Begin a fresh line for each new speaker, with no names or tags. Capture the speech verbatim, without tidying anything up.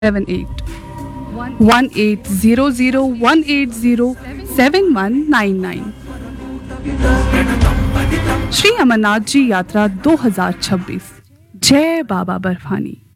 Seven eight one eight zero zero one eight zero seven one nine nine. Shri Amarnath ji यात्रा दो हज़ार छब्बीस। जय बाबा बर्फानी।